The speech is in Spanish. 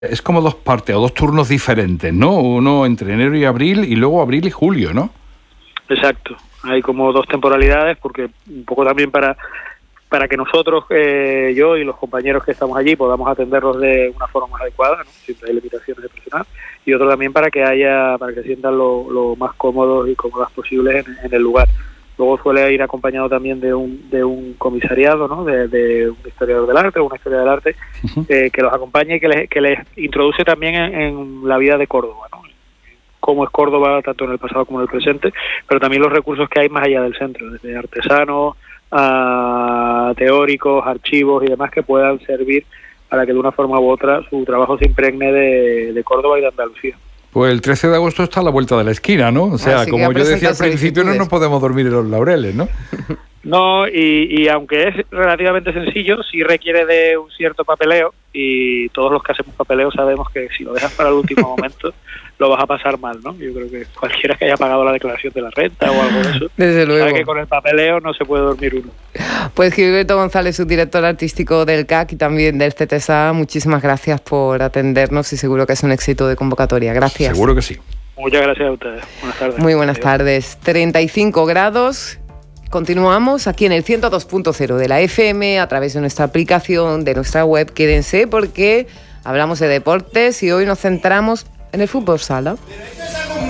Es como dos partes o dos turnos diferentes, ¿no? Uno entre enero y abril y luego abril y julio, ¿no? Exacto. Hay como dos temporalidades, porque un poco también para que nosotros, yo y los compañeros que estamos allí, podamos atenderlos de una forma más adecuada, ¿no? Siempre hay limitaciones de personal, y otro también para que sientan lo más cómodos y cómodas posibles en el lugar. Luego suele ir acompañado también de un comisariado, ¿no? De un historiador del arte o una historia del arte, que los acompañe y que les introduce también en la vida de Córdoba, ¿no? Cómo es Córdoba, tanto en el pasado como en el presente, pero también los recursos que hay más allá del centro, desde artesanos a teóricos, archivos y demás, que puedan servir para que de una forma u otra su trabajo se impregne de Córdoba y de Andalucía. Pues el 13 de agosto está a la vuelta de la esquina, ¿no? O sea, como yo decía al principio, no nos podemos dormir en los laureles, ¿no? No, y aunque es relativamente sencillo, sí requiere de un cierto papeleo, y todos los que hacemos papeleo sabemos que si lo dejas para el último momento lo vas a pasar mal, ¿no? Yo creo que cualquiera que haya pagado la declaración de la renta o algo de eso, desde luego, sabe que con el papeleo no se puede dormir uno. Pues Gilberto González, subdirector artístico del CAC y también del CETESA, muchísimas gracias por atendernos y seguro que es un éxito de convocatoria. Gracias. Seguro que sí. Muchas gracias a ustedes. Buenas tardes. Muy buenas tardes. 35 grados. Continuamos aquí en el 102.0 de la FM a través de nuestra aplicación, de nuestra web. Quédense porque hablamos de deportes y hoy nos centramos en el fútbol sala.